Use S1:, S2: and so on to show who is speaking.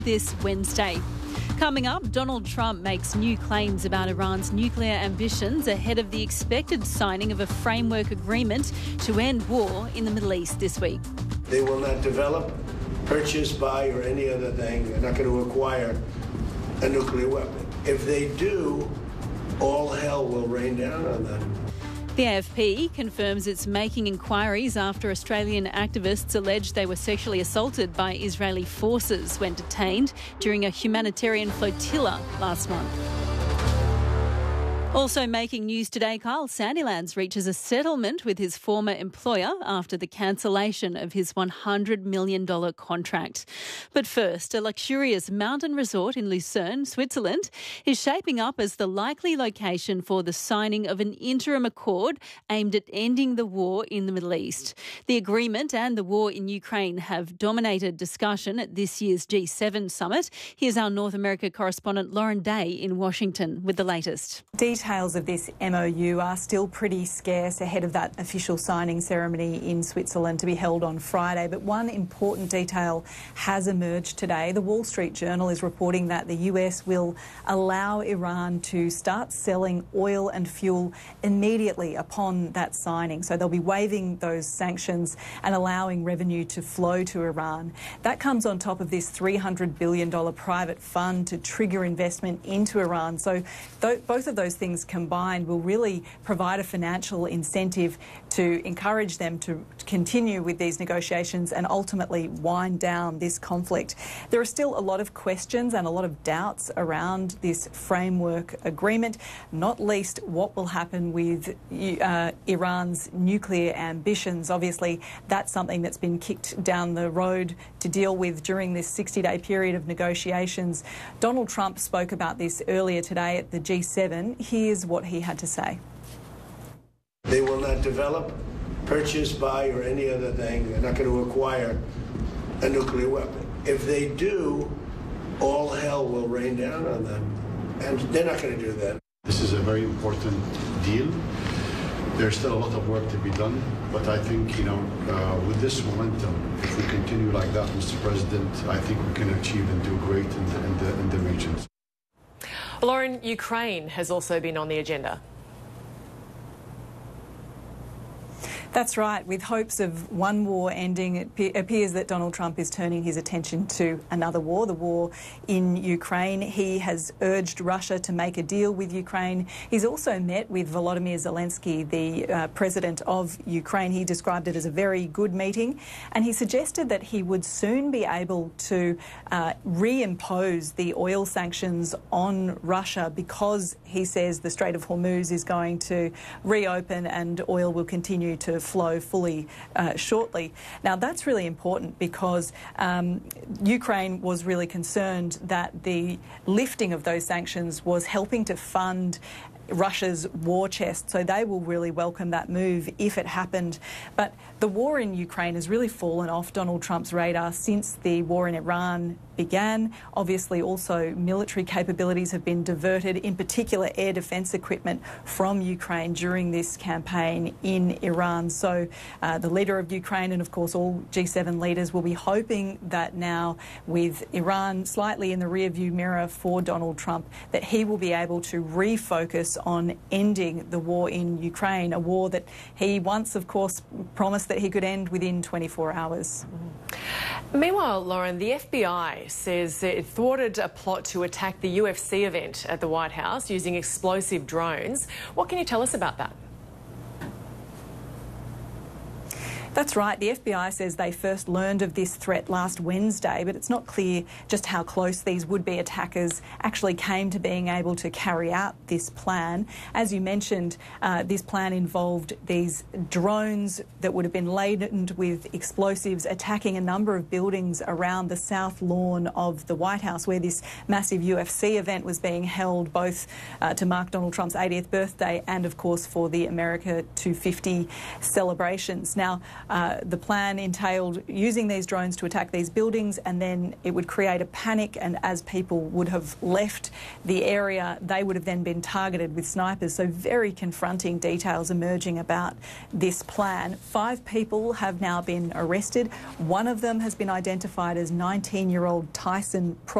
S1: this Wednesday. Coming up, Donald Trump makes new claims about Iran's nuclear ambitions ahead of the expected signing of a framework agreement to end war in the Middle East this week.
S2: They will not develop, purchase, buy, or any other thing. They're not going to acquire a nuclear weapon. If they do, all hell will rain down on them.
S1: The AFP confirms it's making inquiries after Australian activists alleged they were sexually assaulted by Israeli forces when detained during a humanitarian flotilla last month. Also making news today, Kyle Sandilands reaches a settlement with his former employer after the cancellation of his $100 million contract. But first, a luxurious mountain resort in Lucerne, Switzerland, is shaping up as the likely location for the signing of an interim accord aimed at ending the war in the Middle East. The agreement and the war in Ukraine have dominated discussion at this year's G7 summit. Here's our North America correspondent Lauren Day in Washington with the latest.
S3: Details of this MOU are still pretty scarce ahead of that official signing ceremony in Switzerland to be held on Friday. But one important detail has emerged today. The Wall Street Journal is reporting that the US will allow Iran to start selling oil and fuel immediately upon that signing. So they'll be waiving those sanctions and allowing revenue to flow to Iran. That comes on top of this $300 billion private fund to trigger investment into Iran. So both of those things combined will really provide a financial incentive to encourage them to continue with these negotiations and ultimately wind down this conflict. There are still a lot of questions and a lot of doubts around this framework agreement, not least what will happen with Iran's nuclear ambitions. Obviously, that's something that's been kicked down the road to deal with during this 60-day period of negotiations. Donald Trump spoke about this earlier today at the G7. Here's what he had to say.
S2: They will not develop, purchase, buy, or any other thing. They're not going to acquire a nuclear weapon. If they do, all hell will rain down on them. And they're not going to do that.
S4: This is a very important deal. There's still a lot of work to be done, but I think, with this momentum, if we continue like that, Mr. President, I think we can achieve and do great in the regions.
S5: Lauren, Ukraine has also been on the agenda.
S3: That's right. With hopes of one war ending, it appears that Donald Trump is turning his attention to another war, the war in Ukraine. He has urged Russia to make a deal with Ukraine. He's also met with Volodymyr Zelensky, the president of Ukraine. He described it as a very good meeting, and he suggested that he would soon be able to reimpose the oil sanctions on Russia because he says the Strait of Hormuz is going to reopen and oil will continue to flow fully shortly. Now, that's really important because Ukraine was really concerned that the lifting of those sanctions was helping to fund Russia's war chest, so they will really welcome that move if it happened. But the war in Ukraine has really fallen off Donald Trump's radar since the war in Iran began. Obviously, also military capabilities have been diverted, in particular air defence equipment from Ukraine during this campaign in Iran. So the leader of Ukraine and, of course, all G7 leaders will be hoping that now, with Iran slightly in the rearview mirror for Donald Trump, that he will be able to refocus on ending the war in Ukraine, a war that he once, of course, promised that he could end within 24 hours.
S5: Meanwhile, Lauren, the FBI says it thwarted a plot to attack the UFC event at the White House using explosive drones. What can you tell us about that?
S3: That's right. The FBI says they first learned of this threat last Wednesday, but it's not clear just how close these would-be attackers actually came to being able to carry out this plan. As you mentioned, this plan involved these drones that would have been laden with explosives attacking a number of buildings around the south lawn of the White House, where this massive UFC event was being held, both to mark Donald Trump's 80th birthday and, of course, for the America 250 celebrations. Now, The plan entailed using these drones to attack these buildings, and then it would create a panic, and as people would have left the area, they would have then been targeted with snipers. So very confronting details emerging about this plan. 5 people have now been arrested. One of them has been identified as 19-year-old Tyson